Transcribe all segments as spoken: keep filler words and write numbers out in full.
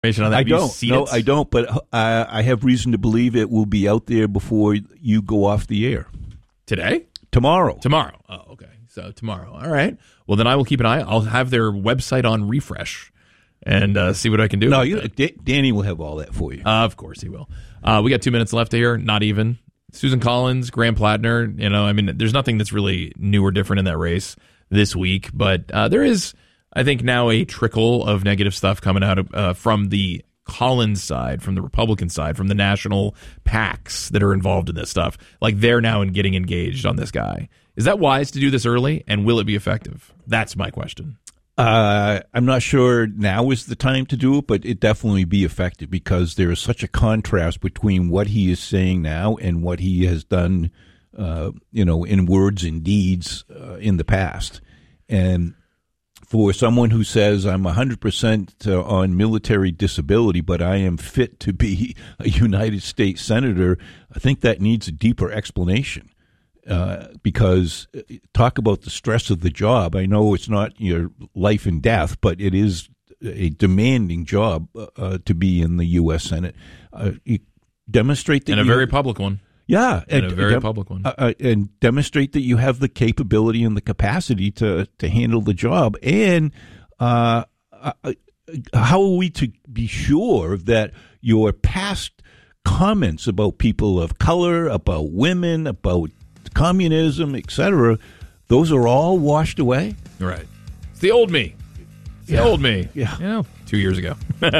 On that. I don't. No, it? I don't. But uh, I have reason to believe it will be out there before you go off the air. Today? Tomorrow. Tomorrow. Oh, okay. So tomorrow. All right. Well, then I will keep an eye. I'll have their website on refresh and uh, see what I can do. No, you, D- Danny will have all that for you. Uh, of course he will. Uh, we got two minutes left here. Not even. Susan Collins, Graham Plattner. You know, I mean, there's nothing that's really new or different in that race this week, but uh, there is, I think, now a trickle of negative stuff coming out of, uh, from the Collins side, from the Republican side, from the national PACs that are involved in this stuff. Like, they're now in getting engaged on this guy. Is that wise to do this early, and will it be effective? That's my question. Uh, I'm not sure now is the time to do it, but it definitely be effective because there is such a contrast between what he is saying now and what he has done, uh, you know, in words and deeds uh, in the past. And for someone who says I'm one hundred percent on military disability, but I am fit to be a United States senator, I think that needs a deeper explanation. Uh, because talk about the stress of the job. I know it's not your life and death, but it is a demanding job uh, to be in the U S Senate. Uh, you demonstrate that and a you very have, public one. Yeah, and, and a very dem- public one, uh, and demonstrate that you have the capability and the capacity to to handle the job. And uh, uh, how are we to be sure that your past comments about people of color, about women, about communism, et cetera, those are all washed away? Right. It's the old me. It's yeah. the old me. Yeah. You know, two years ago.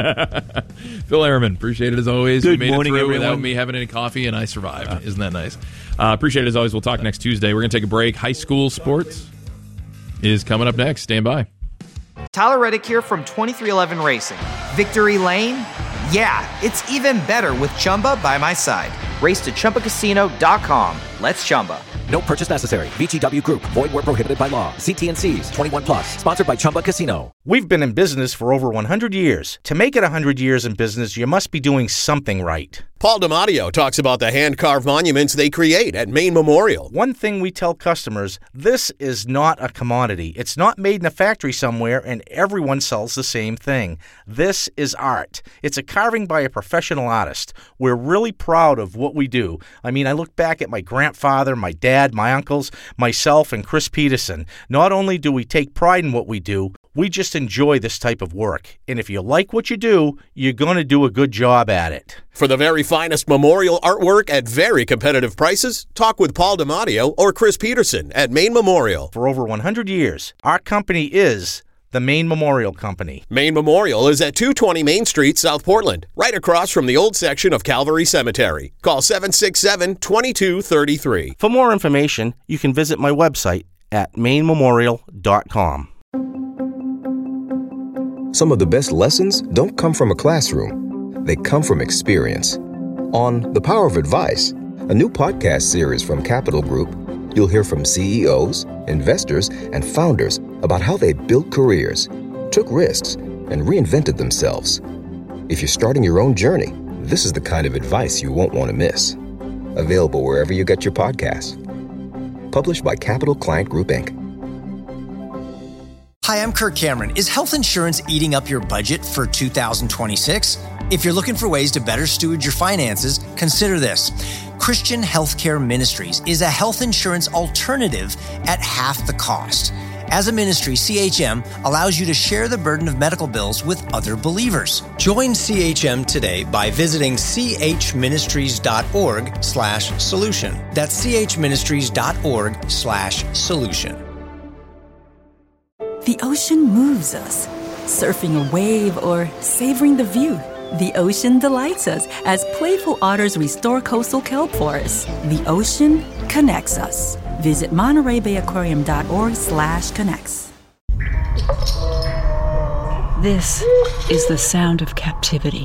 Phil Ehrman, appreciate it as always. Good we made morning, it through everyone. without me having any coffee, and I survived. Uh, Isn't that nice? Uh, appreciate it as always. We'll talk next Tuesday. We're going to take a break. High school sports is coming up next. Stand by. Tyler Reddick here from twenty-three eleven Racing. Victory Lane? Yeah, it's even better with Chumba by my side. Race to Chumba Casino dot com. Let's Chumba. No purchase necessary. V G W Group. Void where prohibited by law. See T and C's. twenty-one plus. Sponsored by Chumba Casino. We've been in business for over one hundred years. To make it one hundred years in business, you must be doing something right. Paul DiMatteo talks about the hand-carved monuments they create at Maine Memorial. One thing we tell customers, this is not a commodity. It's not made in a factory somewhere and everyone sells the same thing. This is art. It's a carving by a professional artist. We're really proud of what we do. I mean, I look back at my grandfather, my dad, my uncles, myself, and Chris Peterson. Not only do we take pride in what we do, we just enjoy this type of work. And if you like what you do, you're going to do a good job at it. For the very finest memorial artwork at very competitive prices, talk with Paul DiMatteo or Chris Peterson at Maine Memorial. For over one hundred years, our company is the Maine Memorial Company. Maine Memorial is at two twenty Main Street, South Portland, right across from the old section of Calvary Cemetery. Call seven six seven, two two three three. For more information, you can visit my website at maine memorial dot com. Some of the best lessons don't come from a classroom. They come from experience. On The Power of Advice, a new podcast series from Capital Group, you'll hear from C E Os, investors, and founders about how they built careers, took risks, and reinvented themselves. If you're starting your own journey, this is the kind of advice you won't want to miss. Available wherever you get your podcasts. Published by Capital Client Group, Incorporated. Hi, I'm Kirk Cameron. Is health insurance eating up your budget for two thousand twenty-six? If you're looking for ways to better steward your finances, consider this. Christian Healthcare Ministries is a health insurance alternative at half the cost. As a ministry, C H M allows you to share the burden of medical bills with other believers. Join C H M today by visiting chministries.org slash solution. That's chministries.org slash solution. The ocean moves us. Surfing a wave or savoring the view. The ocean delights us as playful otters restore coastal kelp forests. The ocean connects us. Visit Monterey Bay Aquarium dot org slash connects. This is the sound of captivity.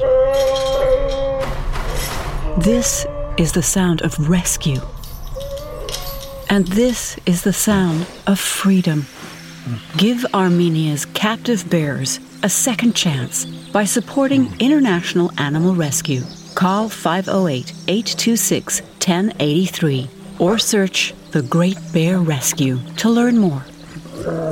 This is the sound of rescue. And this is the sound of freedom. Give Armenia's captive bears a second chance by supporting International Animal Rescue. Call five oh eight, eight two six, one oh eight three or search The Great Bear Rescue to learn more.